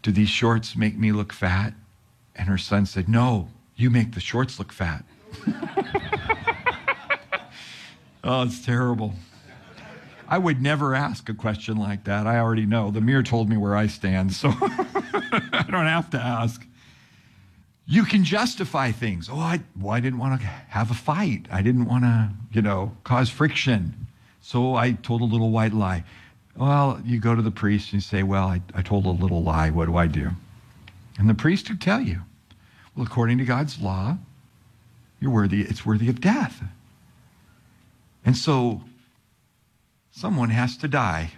do these shorts make me look fat? And her son said, no, you make the shorts look fat. Oh, it's terrible. I would never ask a question like that. I already know. The mirror told me where I stand, so I don't have to ask. You can justify things. Oh, I didn't want to have a fight. I didn't want to, cause friction. So I told a little white lie. Well, you go to the priest and you say, well, I told a little lie. What do I do? And the priest would tell you, well, according to God's law, it's worthy of death. And so someone has to die.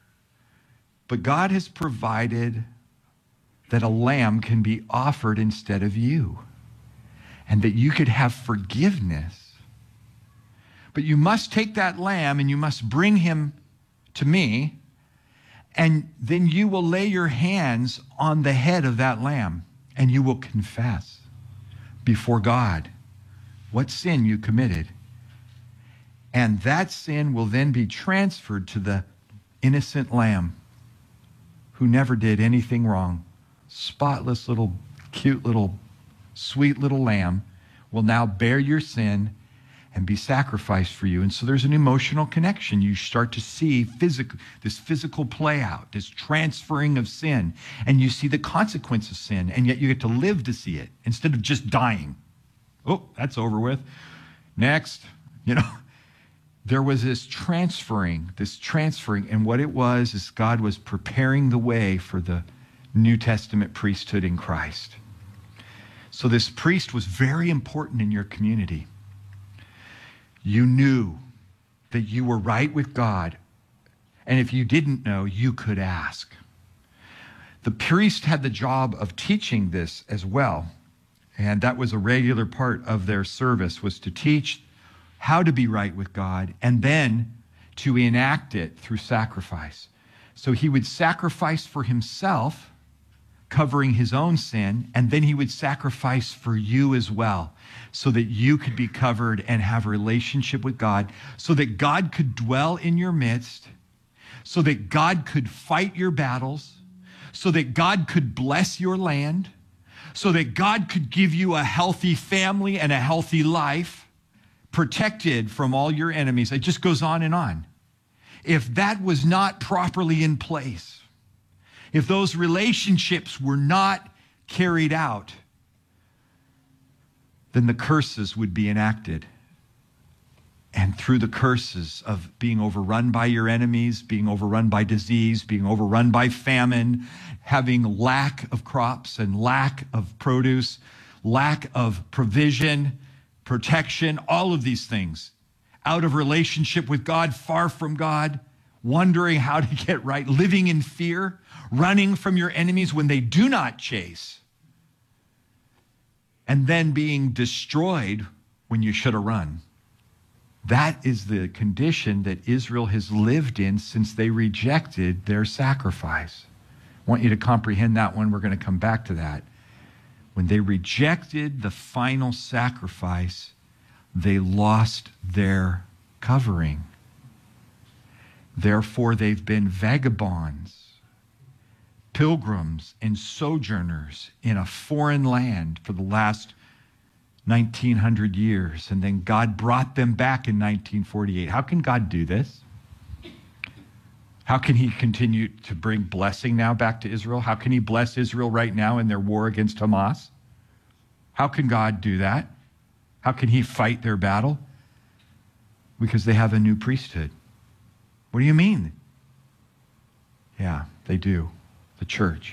But God has provided that a lamb can be offered instead of you, and that you could have forgiveness. But you must take that lamb and you must bring him to me, and then you will lay your hands on the head of that lamb, and you will confess before God what sin you committed. And that sin will then be transferred to the innocent lamb who never did anything wrong. Spotless little, cute little, sweet little lamb will now bear your sin and be sacrificed for you. And so there's an emotional connection. You start to see this physical play out, this transferring of sin, and you see the consequence of sin, and yet you get to live to see it instead of just dying. Oh, that's over with. Next, there was this transferring, and what it was is God was preparing the way for the New Testament priesthood in Christ. So this priest was very important in your community. You knew that you were right with God, and if you didn't know, you could ask. The priest had the job of teaching this as well, and that was a regular part of their service, was to teach how to be right with God and then to enact it through sacrifice. So he would sacrifice for himself, covering his own sin, and then he would sacrifice for you as well, so that you could be covered and have a relationship with God, so that God could dwell in your midst, so that God could fight your battles, so that God could bless your land, so that God could give you a healthy family and a healthy life, protected from all your enemies. It just goes on and on. If that was not properly in place, if those relationships were not carried out, then the curses would be enacted. And through the curses of being overrun by your enemies, being overrun by disease, being overrun by famine, having lack of crops and lack of produce, lack of provision, protection, all of these things, out of relationship with God, far from God, wondering how to get right, living in fear, running from your enemies when they do not chase, and then being destroyed when you should have run. That is the condition that Israel has lived in since they rejected their sacrifice. I want you to comprehend that one. We're going to come back to that. When they rejected the final sacrifice, they lost their covering. Therefore, they've been vagabonds, pilgrims, and sojourners in a foreign land for the last 1900 years. And then God brought them back in 1948. How can God do this? How can he continue to bring blessing now back to Israel? How can he bless Israel right now in their war against Hamas? How can God do that? How can he fight their battle? Because they have a new priesthood. What do you mean? Yeah, they do. The church.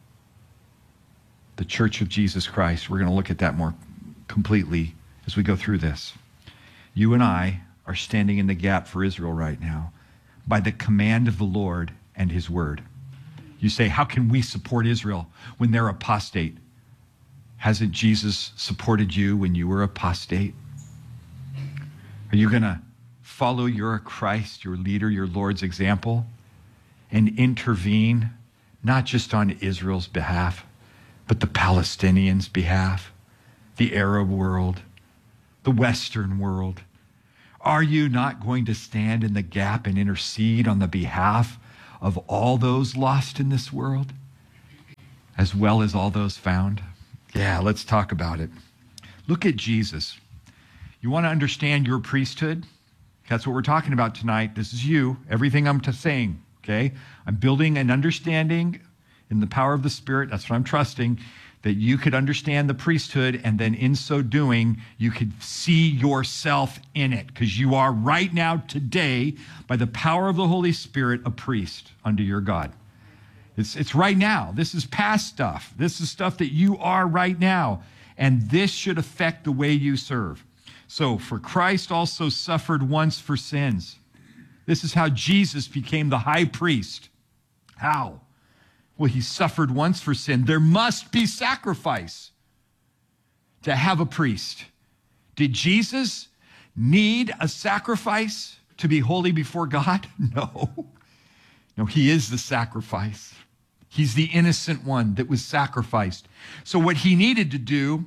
The church of Jesus Christ. We're going to look at that more completely as we go through this. You and I are standing in the gap for Israel right now by the command of the Lord and his word. You say, how can we support Israel when they're apostate? Hasn't Jesus supported you when you were apostate? Are you going to follow your Christ, your leader, your Lord's example, and intervene not just on Israel's behalf, but the Palestinians' behalf, the Arab world, the Western world? Are you not going to stand in the gap and intercede on the behalf of all those lost in this world? as well as all those found? Yeah, let's talk about it. Look at Jesus. You want to understand your priesthood? That's what we're talking about tonight. This is you, everything I'm saying, okay? I'm building an understanding in the power of the Spirit. That's what I'm trusting, that you could understand the priesthood, and then in so doing, you could see yourself in it, because you are right now, today, by the power of the Holy Spirit, a priest unto your God. It's right now. This is past stuff. This is stuff that you are right now, and this should affect the way you serve. So, for Christ also suffered once for sins. This is how Jesus became the high priest. How? Well, he suffered once for sin. There must be sacrifice to have a priest. Did Jesus need a sacrifice to be holy before God? No. No, he is the sacrifice. He's the innocent one that was sacrificed. So what he needed to do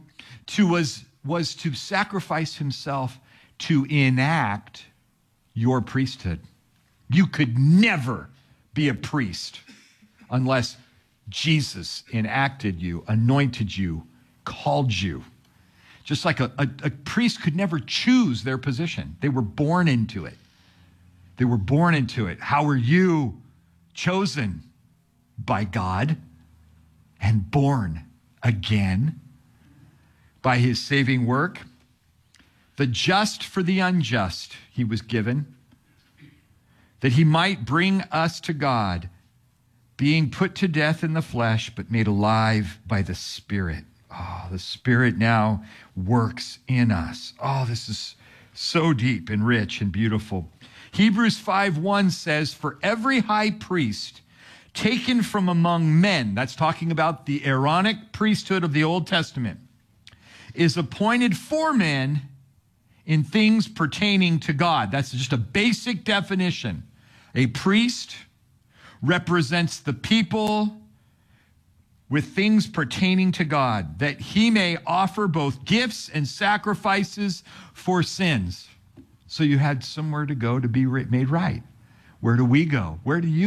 was to sacrifice himself to enact your priesthood. You could never be a priest unless Jesus enacted you, anointed you, called you. Just like a priest could never choose their position. They were born into it. They were born into it. How were you chosen? By God, and born again by his saving work. The just for the unjust he was given, that he might bring us to God, being put to death in the flesh, but made alive by the Spirit. Oh, the Spirit now works in us. Oh, this is so deep and rich and beautiful. Hebrews 5:1 says, for every high priest taken from among men, that's talking about the Aaronic priesthood of the Old Testament, is appointed for men in things pertaining to God. That's just a basic definition. A priest represents the people with things pertaining to God, that he may offer both gifts and sacrifices for sins. So you had somewhere to go to be made right. Where do we go? Where do you